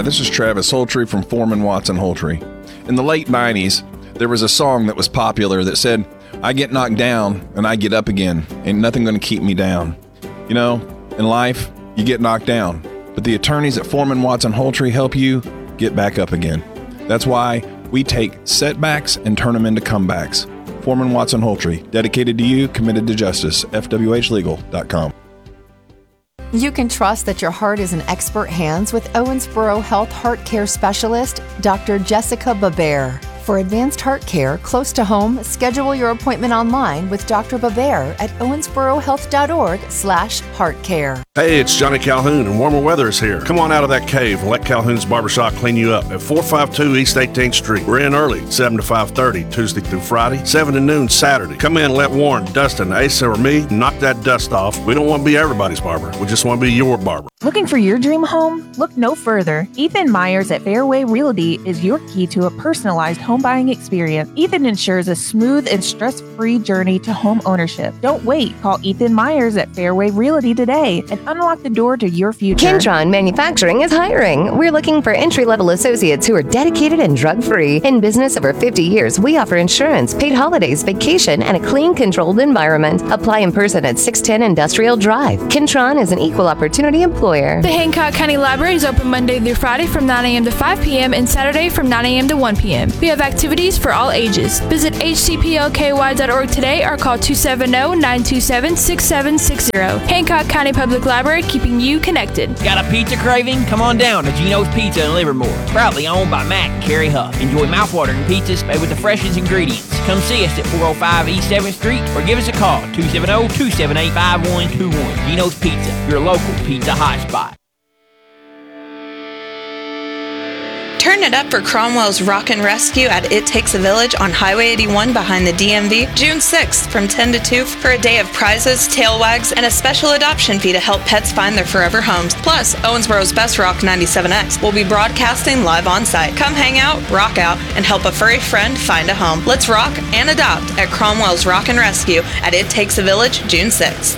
Hi, this is Travis Holtry from Foreman Watson Holtry. In the late 90s, there was a song that was popular that said, I get knocked down and I get up again. Ain't nothing gonna keep me down. You know, in life, you get knocked down, but the attorneys at Foreman Watson Holtry help you get back up again. That's why we take setbacks and turn them into comebacks. Foreman Watson Holtry, dedicated to you, committed to justice. FWHlegal.com. You can trust that your heart is in expert hands with Owensboro Health Heart Care Specialist, Dr. Jessica Babert. For advanced heart care close to home, schedule your appointment online with Dr. Babert at owensborohealth.org/heartcare. Hey, it's Johnny Calhoun, and warmer weather is here. Come on out of that cave and let Calhoun's Barbershop clean you up at 452 East 18th Street. We're in early, 7 to 5:30, Tuesday through Friday, 7 to noon Saturday. Come in and let Warren, Dustin, Asa, or me knock that dust off. We don't want to be everybody's barber. We just want to be your barber. Looking for your dream home? Look no further. Ethan Myers at Fairway Realty is your key to a personalized home buying experience. Ethan ensures a smooth and stress-free journey to home ownership. Don't wait. Call Ethan Myers at Fairway Realty today and unlock the door to your future. Kentron Manufacturing is hiring. We're looking for entry-level associates who are dedicated and drug-free. In business over 50 years, we offer insurance, paid holidays, vacation, and a clean, controlled environment. Apply in person at 610 Industrial Drive. Kentron is an equal opportunity employer. The Hancock County Library is open Monday through Friday from 9 a.m. to 5 p.m. and Saturday from 9 a.m. to 1 p.m. We have activities for all ages. Visit hcplky.org today or call 270-927-6760. Hancock County Public Library, keeping you connected. Got a pizza craving? Come on down to Gino's Pizza in Livermore. Proudly owned by Matt and Carrie Huff. Enjoy mouthwatering pizzas made with the freshest ingredients. Come see us at 405 East 7th Street or give us a call, 270-278-5121. Gino's Pizza, your local pizza hotspot. Turn it up for Cromwell's Rock and Rescue at It Takes a Village on Highway 81 behind the DMV, June 6th from 10 to 2 for a day of prizes, tail wags, and a special adoption fee to help pets find their forever homes. Plus, Owensboro's Best Rock 97X will be broadcasting live on site. Come hang out, rock out, and help a furry friend find a home. Let's rock and adopt at Cromwell's Rock and Rescue at It Takes a Village, June 6th.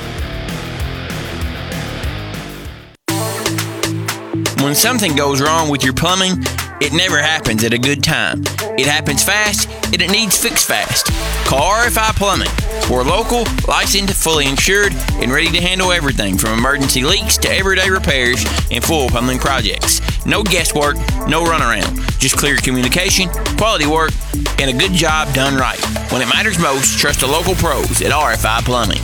When something goes wrong with your plumbing, it never happens at a good time. It happens fast, and it needs fixed fast. Call RFI Plumbing. We're local, licensed, fully insured, and ready to handle everything from emergency leaks to everyday repairs and full plumbing projects. No guesswork, no runaround. Just clear communication, quality work, and a good job done right. When it matters most, trust the local pros at RFI Plumbing.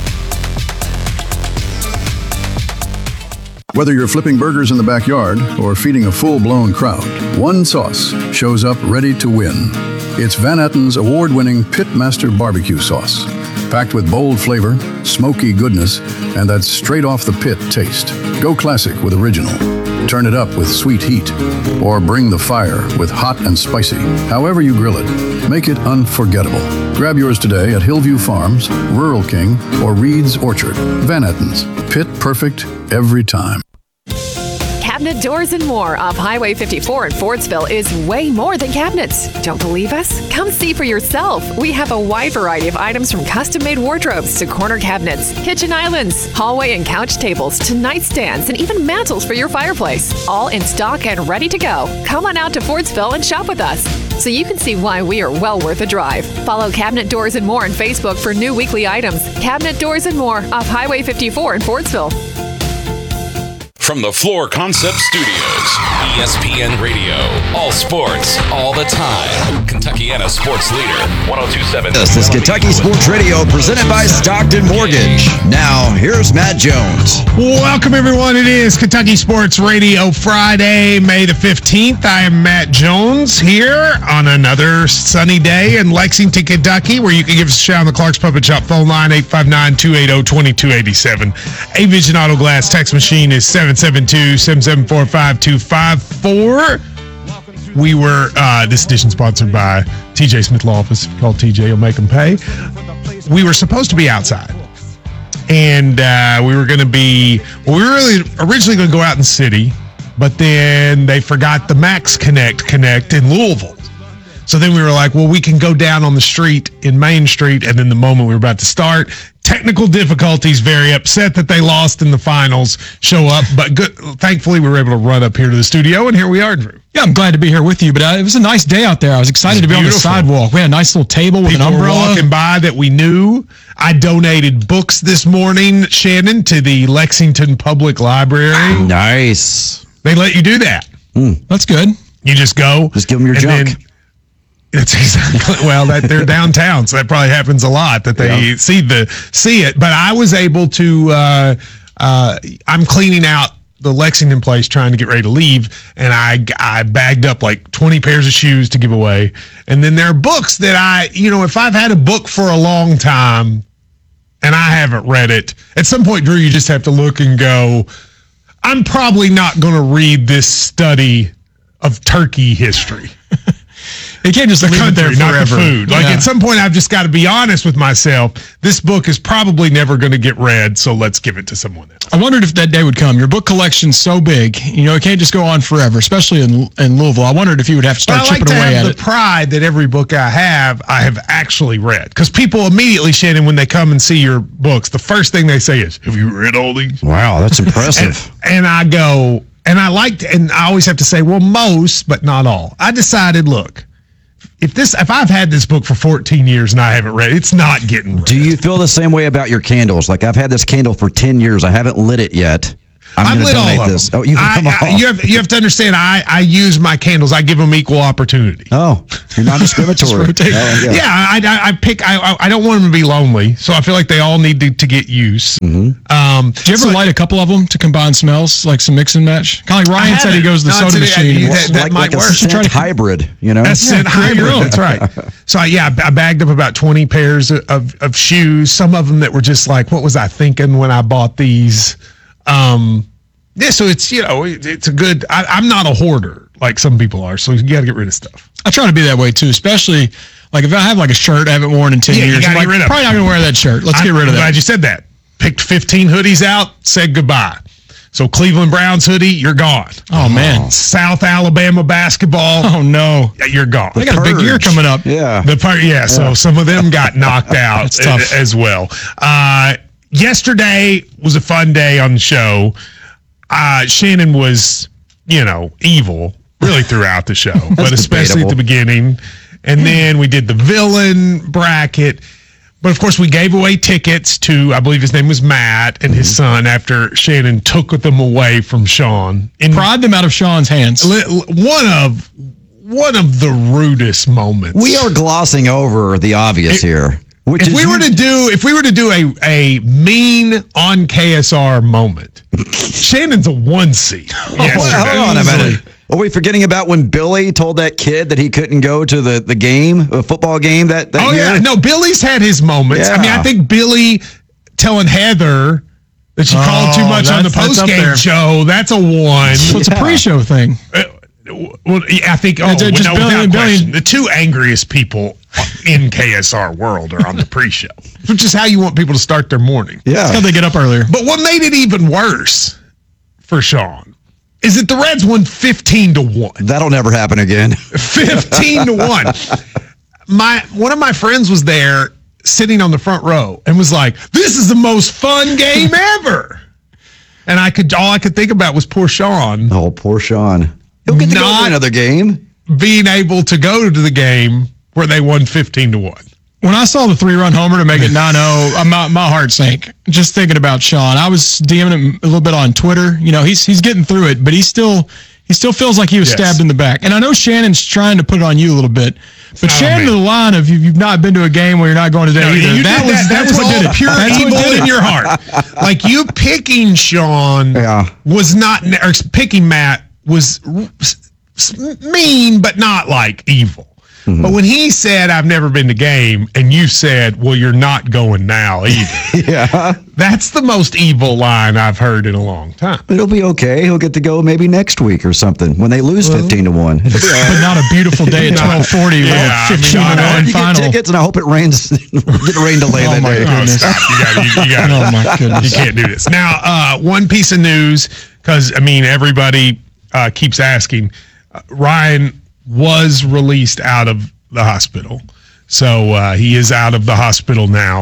Whether you're flipping burgers in the backyard or feeding a full-blown crowd, one sauce shows up ready to win. It's Van Etten's award-winning Pitmaster Barbecue Sauce. Packed with bold flavor, smoky goodness, and that straight-off-the-pit taste. Go classic with original. Turn it up with sweet heat. Or bring the fire with hot and spicy. However you grill it, make it unforgettable. Grab yours today at Hillview Farms, Rural King, or Reed's Orchard. Van Etten's. Pit perfect every time. Cabinet Doors and More off Highway 54 in Fordsville is way more than cabinets. Don't believe us? Come see for yourself. We have a wide variety of items from custom-made wardrobes to corner cabinets, kitchen islands, hallway and couch tables to nightstands, and even mantles for your fireplace. All in stock and ready to go. Come on out to Fordsville and shop with us so you can see why we are well worth a drive. Follow Cabinet Doors and More on Facebook for new weekly items. Cabinet Doors and More off Highway 54 in Fordsville. From the Floor Concept Studios, ESPN Radio, all sports, all the time. Kentuckiana sports leader, 102.7. This is Kentucky Sports Radio, presented by Stockton Mortgage. Now, here's Matt Jones. Welcome, everyone. It is Kentucky Sports Radio, Friday, May the 15th. I am Matt Jones here on another sunny day in Lexington, Kentucky, where you can give us a shout on the Clark's Puppet Shop phone line, 859-280-2287. A-Vision Auto Glass text machine is 772-774-5254. We were, this edition sponsored by TJ Smith Law Office. Call TJ, will make them pay. We were supposed to be outside. And we were going to be, we were really originally going to go out in city, but then they forgot the Max Connect in Louisville. So then we were like, well, we can go down on the street in Main Street. And then the moment we were about to start, technical difficulties, very upset that they lost in the finals, show up. But thankfully, we were able to run up here to the studio, and here we are, Drew. Yeah, I'm glad to be here with you, but it was a nice day out there. I was excited to be on the sidewalk. We had a nice little table with an umbrella. People were walking by that we knew. I donated books this morning, Shannon, to the Lexington Public Library. Nice. They let you do that. That's good. You just go. Just give them your junk. It's exactly they're downtown, so that probably happens a lot that they see it. But I was able to. I'm cleaning out the Lexington place, trying to get ready to leave, and I bagged up like 20 pairs of shoes to give away. And then there are books that if I've had a book for a long time and I haven't read it, at some point, Drew, you just have to look and go, I'm probably not going to read this study of turkey history. You can't just leave it there forever. Not the food. At some point, I've just got to be honest with myself. This book is probably never going to get read, so let's give it to someone else. I wondered if that day would come. Your book collection's so big, it can't just go on forever, especially in Louisville. I wondered if you would have to start chipping away at it. I like to have the pride that every book I have actually read. Because people immediately, Shannon, when they come and see your books, the first thing they say is, have you read all these? Wow, that's impressive. and I go, and I always have to say, well, most, but not all. I decided, look, if I've had this book for 14 years and I haven't read it, it's not getting read. Do you feel the same way about your candles? Like, I've had this candle for 10 years. I haven't lit it yet. I've lit all of them. Oh, you have to understand, I use my candles. I give them equal opportunity. Oh, you're not discriminatory. I pick. I don't want them to be lonely, so I feel like they all need to get use. Mm-hmm. Do you ever light a couple of them to combine smells, like some mix and match? Kind of like Ryan said, he goes to the soda machine. That might work. Scent hybrid, That's scent hybrid. That's right. So I bagged up about 20 pairs of shoes. Some of them that were just like, what was I thinking when I bought these? So it's it's a good. I'm not a hoarder like some people are, so you got to get rid of stuff. I try to be that way too, especially like if I have like a shirt I haven't worn in 10 years, I'm like, probably not going to wear that shirt. Let's get rid of that. Glad you said that. Picked 15 hoodies out, said goodbye. So Cleveland Browns hoodie, you're gone. Oh man, South Alabama basketball. Oh no, you're gone. They got a big year coming up. Yeah, So some of them got knocked out as well. Yesterday was a fun day on the show. Shannon was, evil really throughout the show, but especially at the beginning. And then we did the villain bracket. But of course, we gave away tickets to, I believe his name was Matt and his son, after Shannon took them away from Sean. And pried them out of Sean's hands. One of the rudest moments. We are glossing over the obvious here. If we were to do a mean on KSR moment, Shannon's a 1C. Hold on a minute. Are we forgetting about when Billy told that kid that he couldn't go to the game, a football game that year? Yeah. No, Billy's had his moments. Yeah. I mean, I think Billy telling Heather that she called too much on the post-game show, that's a 1. So it's a pre-show thing. Well, I think, without question, the two angriest people in KSR world are on the pre-show, which is how you want people to start their morning. Yeah. That's how they get up earlier. But what made it even worse for Sean is that the Reds won 15-1. That'll never happen again. 15-1. One of my friends was there sitting on the front row and was like, "This is the most fun game ever." And all I could think about was poor Sean. Oh, poor Sean. He'll get to go to another game. Being able to go to the game where they won 15-1. When I saw the 3-run homer to make it 9-0, my heart sank. Just thinking about Sean. I was DMing him a little bit on Twitter. He's getting through it, but he still feels like he was stabbed in the back. And I know Shannon's trying to put it on you a little bit, but Shannon to the line of you've not been to a game where you're not going today either. That's what did it. Pure evil in your heart. Like you picking Sean was not, or picking Matt was mean, but not like evil. Mm-hmm. But when he said, "I've never been to game," and you said, "Well, you're not going now either." That's the most evil line I've heard in a long time. It'll be okay. He'll get to go maybe next week or something when they lose 15-1. But not a beautiful day at 12:40. 15-1 final. Get tickets, and I hope it rains. Get a rain delay that day. You got it. Oh my goodness! You can't do this. Now, one piece of news, because everybody keeps asking. Ryan was released out of the hospital. So he is out of the hospital now.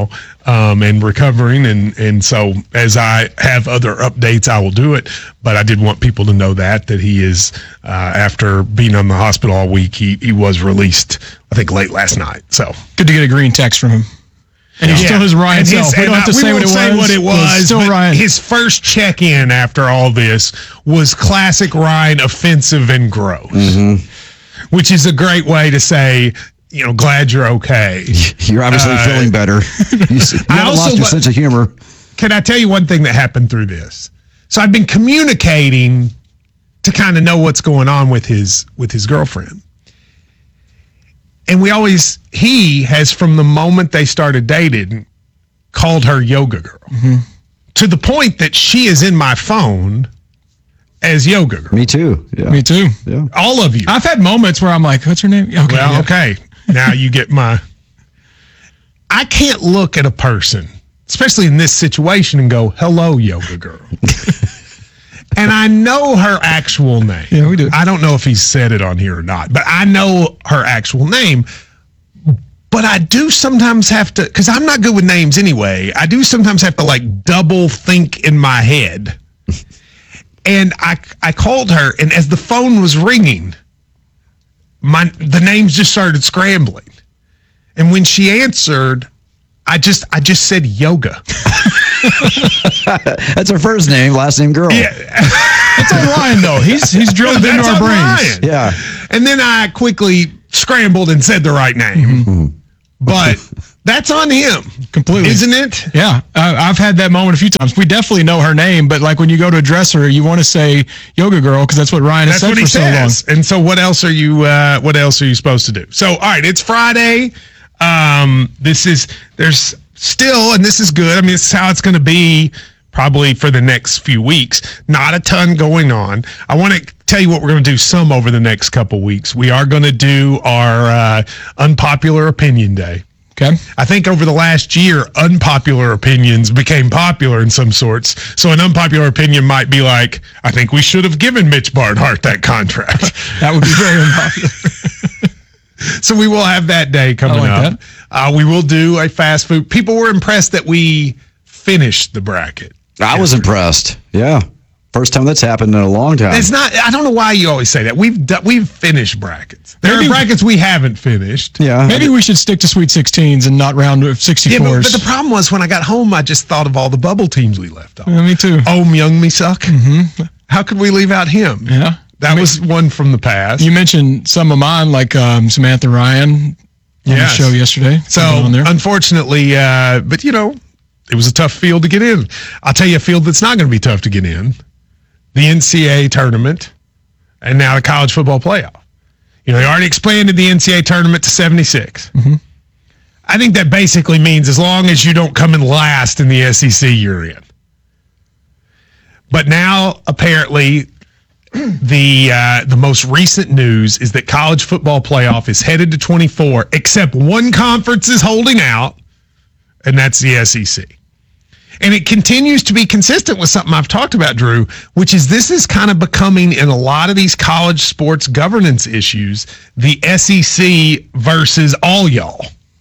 and recovering. And so as I have other updates, I will do it. But I did want people to know that he is, after being on the hospital all week, he was released, I think, late last night. So good to get a green text from him. And he still has Ryan Self. We don't have to say what it was. Still Ryan. His first check-in after all this was classic Ryan, offensive and gross, which is a great way to say, glad you're okay. You're obviously feeling better. You haven't lost your sense of humor. Can I tell you one thing that happened through this? So I've been communicating to kind of know what's going on with his girlfriend. And he has, from the moment they started dating, called her Yoga Girl. To the point that she is in my phone as Yoga Girl. Me too. Yeah. Me too. Yeah. All of you. I've had moments where I'm like, what's her name? Okay. Okay. Now you get I can't look at a person, especially in this situation, and go, hello, Yoga Girl. And I know her actual name. Yeah, we do. I don't know if he's said it on here or not, but I know her actual name. But I do sometimes have to, because I'm not good with names anyway, I do sometimes have to double think in my head. And I called her, and as the phone was ringing, the names just started scrambling. And when she answered, I just said yoga. That's her first name, last name girl. Yeah. That's on Ryan, though. He's drilled into our brains. Ryan. Yeah. And then I quickly scrambled and said the right name. But that's on him. Completely. Isn't it? Yeah. I've had that moment a few times. We definitely know her name, but when you go to address her, you want to say Yoga Girl because that's what Ryan has said for so long. And so what else are you supposed to do? So, all right, it's Friday. There's still, and this is good. I mean, this is how it's going to be probably for the next few weeks. Not a ton going on. I want to tell you what we're going to do some over the next couple weeks. We are going to do our unpopular opinion day. Okay. I think over the last year, unpopular opinions became popular in some sorts. So an unpopular opinion might be like, I think we should have given Mitch Barnhart that contract. That would be very unpopular. So we will have that day coming up. We will do a fast food. People were impressed that we finished the bracket. I was impressed. Yeah. First time that's happened in a long time. It's not. I don't know why you always say that. We've finished brackets. There are brackets we haven't finished. Yeah. Maybe we should stick to Sweet 16s and not round of 64s. Yeah, but the problem was when I got home, I just thought of all the bubble teams we left off. Yeah, me too. Young Me Suck. Mm-hmm. How could we leave out him? Yeah. That was one from the past. You mentioned some of mine, like Samantha Ryan on the show yesterday. So, unfortunately, but it was a tough field to get in. I'll tell you a field that's not going to be tough to get in. The NCAA tournament, and now the college football playoff. They already expanded the NCAA tournament to 76. Mm-hmm. I think that basically means as long as you don't come in last in the SEC, you're in. But now, apparently, the most recent news is that college football playoff is headed to 24, except one conference is holding out, and that's the SEC. And it continues to be consistent with something I've talked about, Drew, which is this is kind of becoming, in a lot of these college sports governance issues, the SEC versus all y'all.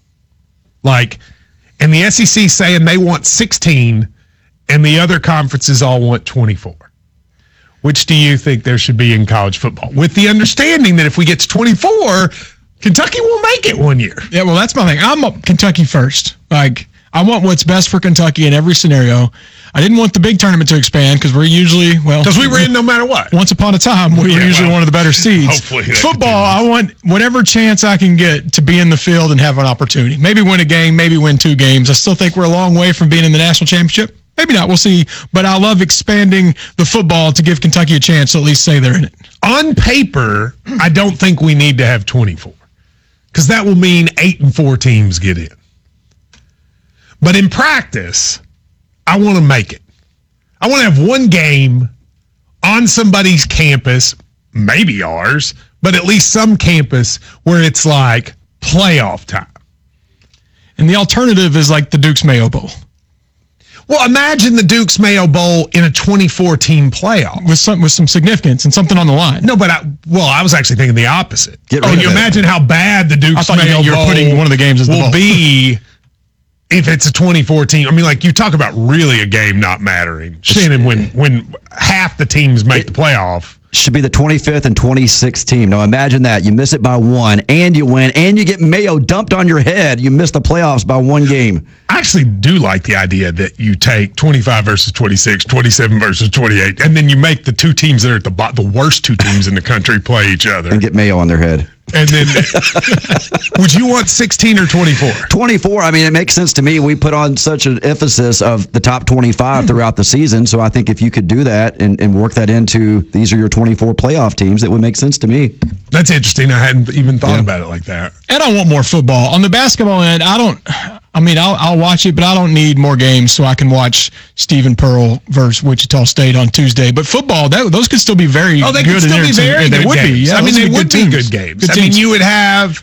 And the SEC saying they want 16, and the other conferences all want 24. Which do you think there should be in college football? With the understanding that if we get to 24, Kentucky will make it one year. Yeah, well, that's my thing. I'm up Kentucky first. I want what's best for Kentucky in every scenario. I didn't want the big tournament to expand because we're usually, because we were in no matter what. Once upon a time, we were usually one of the better seeds. Hopefully. Football, I want whatever chance I can get to be in the field and have an opportunity. Maybe win a game, maybe win 2 games. I still think we're a long way from being in the national championship. Maybe not. We'll see. But I love expanding the football to give Kentucky a chance to at least say they're in it. On paper, I don't think we need to have 24 because that will mean 8 and 4 teams get in. But in practice, I want to make it. I want to have one game on somebody's campus, maybe ours, but at least some campus where it's like playoff time. And the alternative is like the Duke's Mayo Bowl. Well, imagine the Duke's Mayo Bowl in a 24-team playoff. With some significance and something on the line. No, but I was actually thinking the opposite. Get rid of you imagine how bad the Duke's Mayo Bowl putting one of the games as the will be if it's a 24 team, I mean, like you talk about really a game not mattering. Shannon, when half the teams make the playoff. Should be the 25th and 26th team. Now imagine that. You miss it by one, and you win, and you get Mayo dumped on your head. You miss the playoffs by one game. I actually do like the idea that you take 25 versus 26, 27 versus 28, and then you make the two teams that are at the worst two teams in the country play each other. And get Mayo on their head. And then, would you want 16 or 24? 24. I mean, it makes sense to me. We put on such an emphasis of the top 25 throughout the season. So I think if you could do that and work that into these are your 24 playoff teams, it would make sense to me. That's interesting. I hadn't even thought about it like that. And I want more football. On the basketball end, I'll watch it, but I don't need more games so I can watch Stephen Pearl versus Wichita State on Tuesday. But football, those could still be very good. They could still be very good games. Yeah, I mean, they would be good games. I mean, you would have...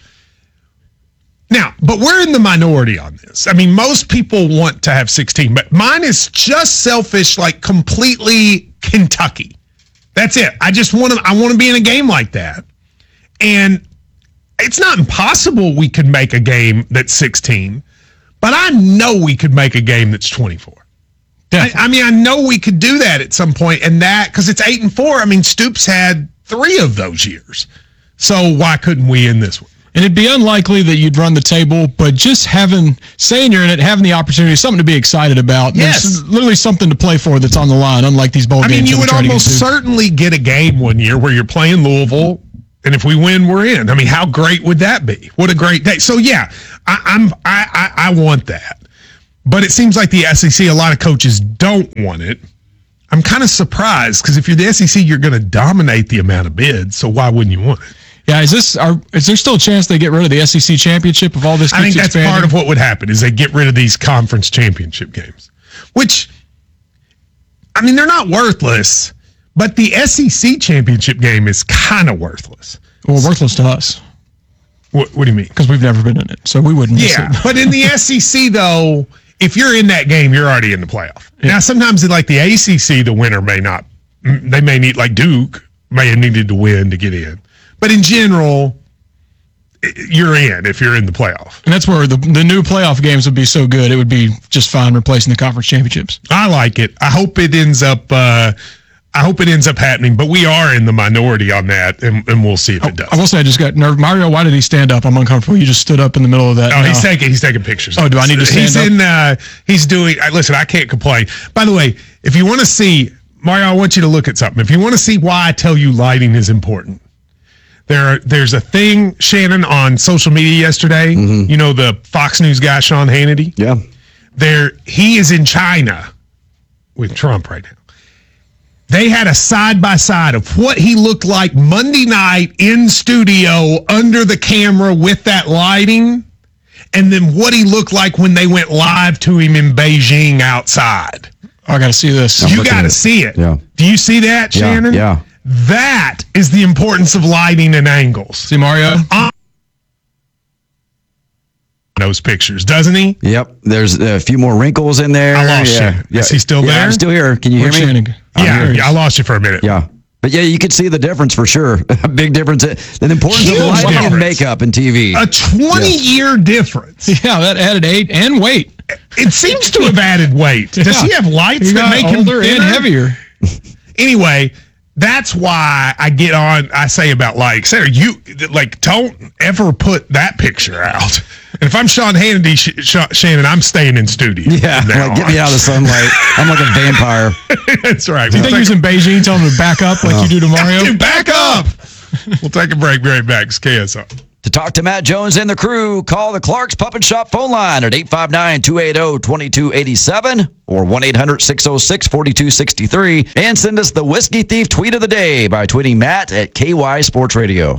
Now, but we're in the minority on this. I mean, most people want to have 16, but mine is just selfish, like completely Kentucky. That's it. I want to be in a game like that. And it's not impossible we could make a game that's 16, but I know we could make a game that's 24. I mean, I know we could do that at some point, and that, because it's 8 and 4, I mean, Stoops had 3 of those years. So why couldn't we in this one? And it'd be unlikely that you'd run the table, but just saying you're in it, having the opportunity, something to be excited about. Yes. There's literally something to play for that's on the line, unlike these bowl games. I mean, you would almost certainly get a game one year where you're playing Louisville, and if we win, we're in. I mean, how great would that be? What a great day. So, yeah, I want that. But it seems like the SEC, a lot of coaches don't want it. I'm kind of surprised, because if you're the SEC, you're going to dominate the amount of bids, so why wouldn't you want it? Yeah, is there still a chance they get rid of the SEC championship if all this keeps I think that's expanding? part of what would happen, is they get rid of these conference championship games. Which, I mean, they're not worthless, but the SEC championship game is kind of worthless. Well, worthless to us. What do you mean? Because we've never been in it, so we wouldn't miss it. But in the SEC, though, if you're in that game, you're already in the playoff. Yeah. Now, sometimes in like the ACC, the winner may not. They may need, like Duke, may have needed to win to get in. But in general, you're in if you're in the playoff. And that's where the new playoff games would be so good. It would be just fine replacing the conference championships. I like it. I hope it ends up happening, but we are in the minority on that, and we'll see if it does. I will say I just got nervous. Mario, why did he stand up? I'm uncomfortable. You just stood up in the middle of that. Oh, he's taking pictures. Oh, do I need to stand up? He's doing, listen, I can't complain. By the way, if you want to see, Mario, I want you to look at something. If you want to see why I tell you lighting is important, there's a thing, Shannon, on social media yesterday. Mm-hmm. You know, the Fox News guy, Sean Hannity? Yeah. He is in China with Trump right now. They had a side-by-side of what he looked like Monday night in studio under the camera with that lighting, and then what he looked like when they went live to him in Beijing outside. I got to see this. You got to see it. Yeah. Do you see that, Shannon? Yeah. That is the importance of lighting and angles. See Mario? Those pictures, doesn't he? Yep. There's a few more wrinkles in there. I lost you. Is he still there? I'm still here. Can you hear me? Shannon? Yeah, I lost you for a minute. Yeah. But yeah, you could see the difference for sure. A big difference. The importance of lighting and makeup and TV. A 20-year difference. Yeah, that added 8 and weight. It seems to have added weight. Does he have lights that make him older and heavier? Anyway, that's why I say about likes. Don't ever put that picture out. And if I'm Sean Hannity, Shannon, I'm staying in studio. Yeah, get me out of the sunlight. I'm like a vampire. That's right. Do you think he's in Beijing telling him to back up like you do to Mario? Back up! We'll take a break. Be right back. It's KSR. To talk to Matt Jones and the crew, call the Clark's Puppet Shop phone line at 859-280-2287 or 1-800-606-4263 and send us the Whiskey Thief tweet of the day by tweeting Matt at KY Sports Radio.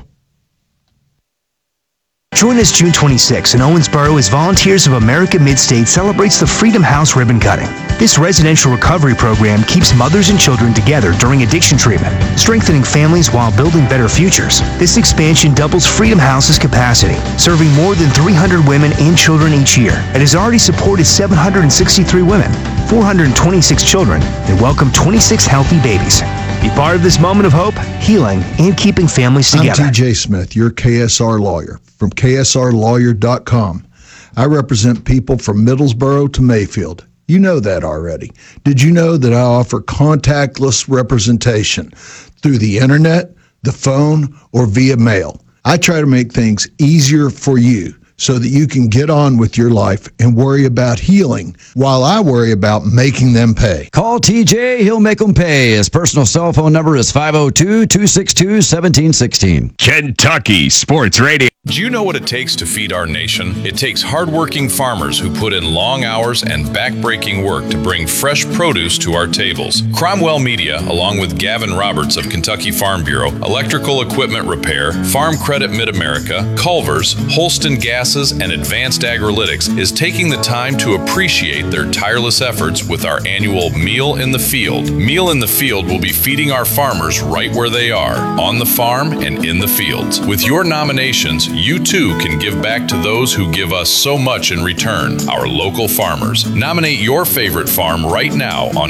Join us June 26 in Owensboro as Volunteers of America Mid-State celebrates the Freedom House ribbon cutting. This residential recovery program keeps mothers and children together during addiction treatment, strengthening families while building better futures. This expansion doubles Freedom House's capacity, serving more than 300 women and children each year, and has already supported 763 women, 426 children, and welcomed 26 healthy babies. Be part of this moment of hope, healing, and keeping families together. I'm TJ Smith, your KSR lawyer from KSRlawyer.com. I represent people from Middlesboro to Mayfield. You know that already. Did you know that I offer contactless representation through the internet, the phone, or via mail? I try to make things easier for you so that you can get on with your life and worry about healing while I worry about making them pay. Call TJ, he'll make them pay. His personal cell phone number is 502-262-1716. Kentucky Sports Radio. Do you know what it takes to feed our nation? It takes hardworking farmers who put in long hours and back-breaking work to bring fresh produce to our tables. Cromwell Media, along with Gavin Roberts of Kentucky Farm Bureau, Electrical Equipment Repair, Farm Credit Mid-America, Culver's, Holston Gases, and Advanced Agrilytics, is taking the time to appreciate their tireless efforts with our annual Meal in the Field. Meal in the Field will be feeding our farmers right where they are, on the farm and in the fields. With your nominations, you too can give back to those who give us so much in return, our local farmers. Nominate your favorite farm right now on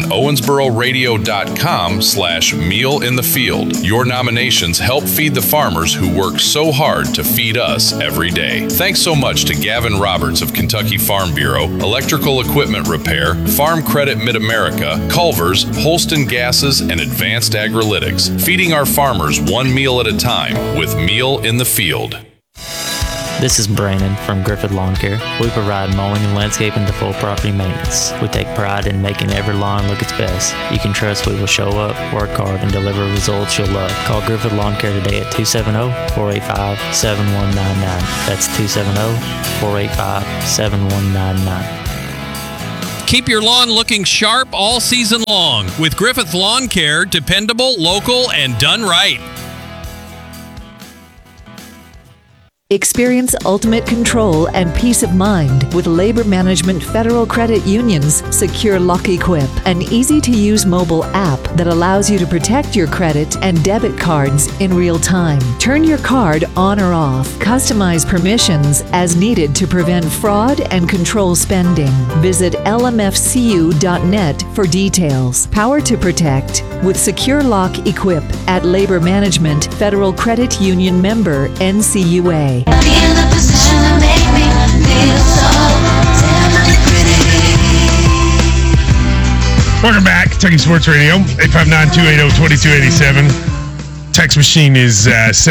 owensbororadio.com/mealinthefield. Your nominations help feed the farmers who work so hard to feed us every day. Thanks so much to Gavin Roberts of Kentucky Farm Bureau, Electrical Equipment Repair, Farm Credit Mid-America, Culver's, Holston Gases, and Advanced Agrilytics, feeding our farmers one meal at a time with Meal in the Field. This is Brandon from Griffith Lawn Care. We provide mowing and landscaping to full property maintenance. We take pride in making every lawn look its best. You can trust we will show up, work hard, and deliver results you'll love. Call Griffith Lawn Care today at 270-485-7199. That's 270-485-7199. Keep your lawn looking sharp all season long with Griffith Lawn Care. Dependable, local, and done right. Experience ultimate control and peace of mind with Labor Management Federal Credit Union's Secure Lock Equip, an easy-to-use mobile app that allows you to protect your credit and debit cards in real time. Turn your card on or off. Customize permissions as needed to prevent fraud and control spending. Visit lmfcu.net for details. Power to protect with Secure Lock Equip at Labor Management Federal Credit Union member NCUA. Welcome back, Kentucky Sports Radio, 859-280-2287. Text machine is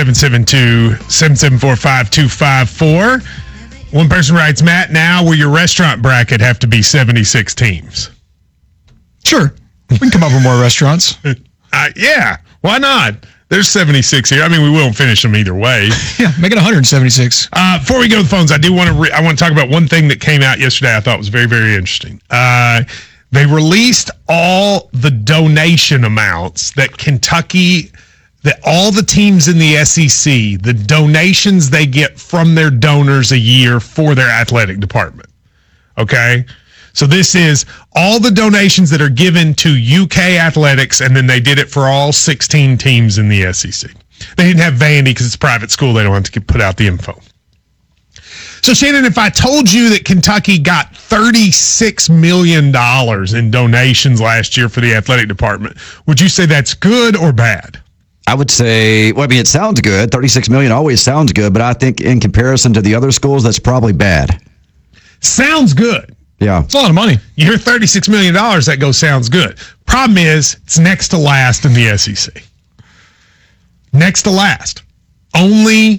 772-774-5254. One person writes, Matt, now will your restaurant bracket have to be 76 teams? Sure. We can come up with more restaurants. Yeah, why not? There's 76 here. I mean, we won't finish them either way. Yeah, make it 176. Before we go to the phones, I do want to I want to talk about one thing that came out yesterday I thought was very, very interesting. They released all the donation amounts that Kentucky, that all the teams in the SEC, the donations they get from their donors a year for their athletic department. Okay? So this is all the donations that are given to UK athletics, and then they did it for all 16 teams in the SEC. They didn't have Vandy because it's a private school. They don't have to put out the info. So, Shannon, if I told you that Kentucky got $36 million in donations last year for the athletic department, would you say that's good or bad? I would say, well, I mean, it sounds good. $36 million always sounds good, but I think in comparison to the other schools, that's probably bad. Sounds good. Yeah. It's a lot of money. You hear $36 million, that goes, sounds good. Problem is, it's next to last in the SEC. Next to last. Only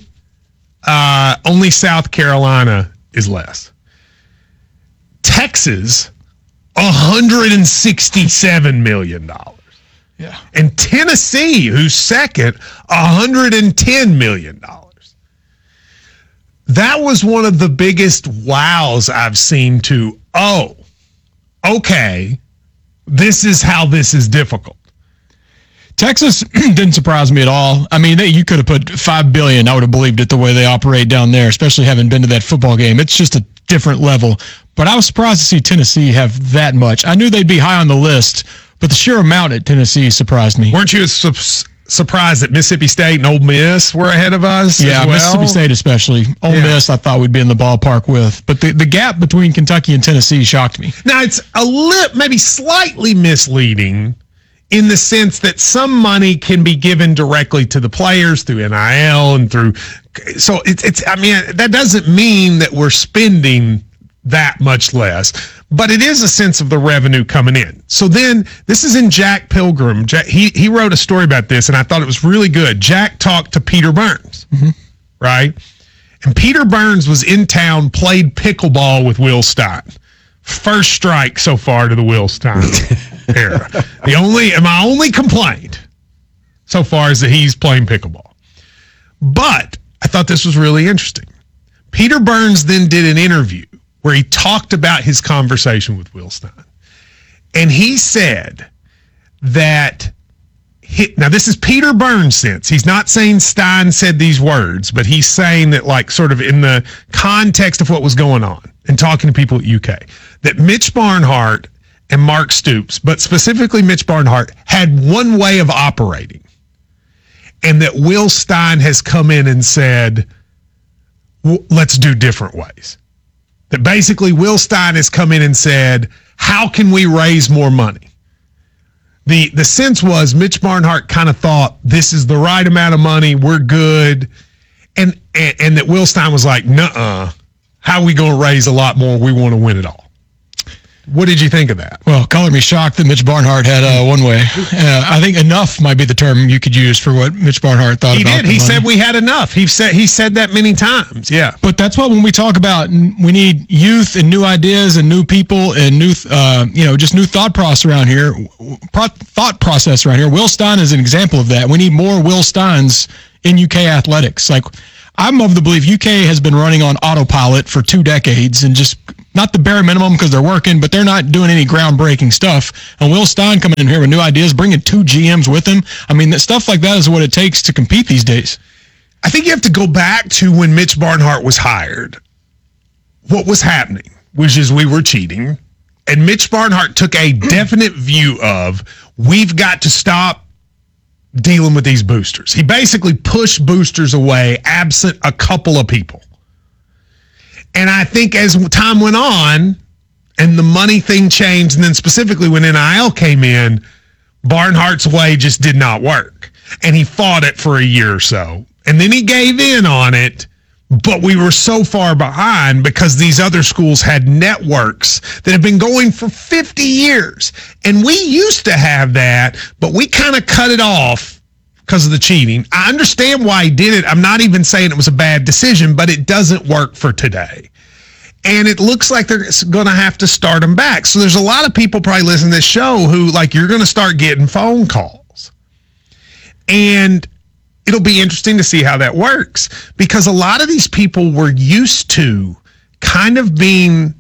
South Carolina is less. Texas, $167 million. Yeah. And Tennessee, who's second, $110 million. That was one of the biggest wows I've seen to, oh, okay, this is how this is difficult. Texas didn't surprise me at all. I mean, you could have put $5 billion. I would have believed it the way they operate down there, especially having been to that football game. It's just a different level. But I was surprised to see Tennessee have that much. I knew they'd be high on the list, but the sheer amount at Tennessee surprised me. Weren't you surprised that Mississippi State and Ole Miss were ahead of us? Yeah, as well? Mississippi State especially. Ole Miss, I thought we'd be in the ballpark with. But the gap between Kentucky and Tennessee shocked me. Now, it's maybe slightly misleading in the sense that some money can be given directly to the players through NIL and through. So it's I mean, that doesn't mean that we're spending that much less, but it is a sense of the revenue coming in. So then this is in Jack Pilgrim. He wrote a story about this, and I thought it was really good. Jack talked to Peter Burns, right? And Peter Burns was in town, played pickleball with Will Stein. First strike so far to the Will Stein era. My only complaint so far is that he's playing pickleball. But I thought this was really interesting. Peter Burns then did an interview where he talked about his conversation with Will Stein. And he said that, now this is Peter Burns' sense. He's not saying Stein said these words, but he's saying that, like, sort of in the context of what was going on and talking to people at UK, that Mitch Barnhart and Mark Stoops, but specifically Mitch Barnhart, had one way of operating. And that Will Stein has come in and said, let's do different ways. That basically Will Stein has come in and said, how can we raise more money? The sense was Mitch Barnhart kind of thought this is the right amount of money, we're good. And that Will Stein was like, nuh-uh, how are we going to raise a lot more? We want to win it all. What did you think of that? Well, color me shocked that Mitch Barnhart had one way. I think enough might be the term you could use for what Mitch Barnhart thought about. He did. He said we had enough. He said that many times. Yeah. But that's what, when we talk about, we need youth and new ideas and new people and new, just new thought process around here. Will Stein is an example of that. We need more Will Steins in UK athletics. Like, I'm of the belief UK has been running on autopilot for 2 decades and just not the bare minimum because they're working, but they're not doing any groundbreaking stuff. And Will Stein coming in here with new ideas, bringing 2 GMs with him. I mean, stuff like that is what it takes to compete these days. I think you have to go back to when Mitch Barnhart was hired. What was happening, which is we were cheating. And Mitch Barnhart took a definite view of, we've got to stop dealing with these boosters. He basically pushed boosters away, absent a couple of people. And I think as time went on and the money thing changed, and then specifically when NIL came in, Barnhart's way just did not work. And he fought it for a year or so. And then he gave in on it, but we were so far behind because these other schools had networks that have been going for 50 years. And we used to have that, but we kind of cut it off because of the cheating. I understand why he did it. I'm not even saying it was a bad decision, but it doesn't work for today. And it looks like they're going to have to start them back. So there's a lot of people probably listening to this show who, like, you're going to start getting phone calls. And it'll be interesting to see how that works, because a lot of these people were used to kind of being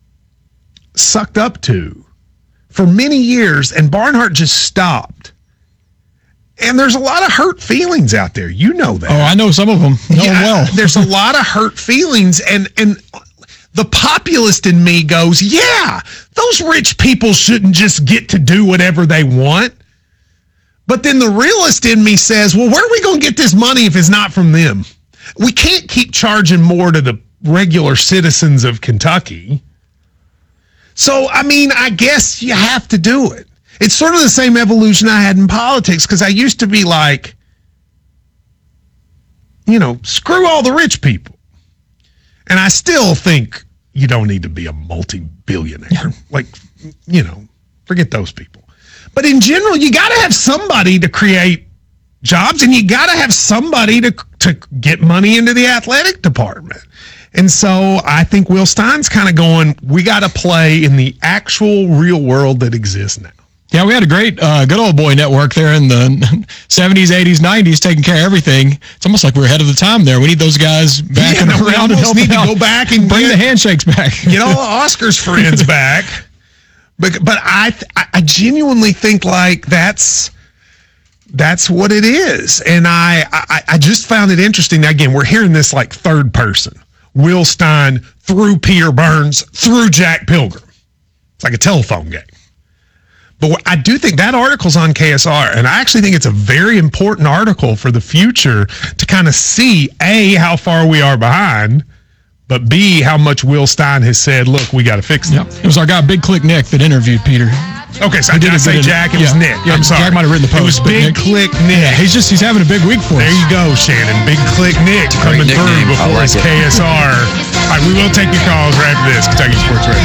sucked up to for many years, and Barnhart just stopped. And there's a lot of hurt feelings out there. You know that. Oh, I know some of them. Well. There's a lot of hurt feelings, and the populist in me goes, yeah, those rich people shouldn't just get to do whatever they want. But then the realist in me says, well, where are we going to get this money if it's not from them? We can't keep charging more to the regular citizens of Kentucky. So, I mean, I guess you have to do it. It's sort of the same evolution I had in politics, because I used to be like, screw all the rich people. And I still think you don't need to be a multi-billionaire. Forget those people. But in general, you got to have somebody to create jobs, and you got to have somebody to get money into the athletic department. And so I think Will Stein's kind of going, we got to play in the actual real world that exists now. Yeah, we had a great good old boy network there in the 70s, 80s, 90s, taking care of everything. It's almost like we're ahead of the time there. We need those guys back and around and help need to go back and bring the handshakes back. Get all Oscar's friends back. But I genuinely think like that's what it is. And I just found it interesting. Again, we're hearing this like third person. Will Stein through Peter Burns through Jack Pilgrim. It's like a telephone game. But I do think that article's on KSR, and I actually think it's a very important article for the future to kind of see, A, how far we are behind, but B, how much Will Stein has said, look, we got to fix it. Yep. It was our guy, Big Click Nick, that interviewed Peter. Okay, so did I say Jack? It was Nick. Yeah, I'm sorry. Jack might have written the post. It was Big Click Nick. Yeah, he's having a big week for us. There you go, Shannon. Big Click Nick coming through before his KSR. All right, we will take your calls right after this. Kentucky Sports Radio.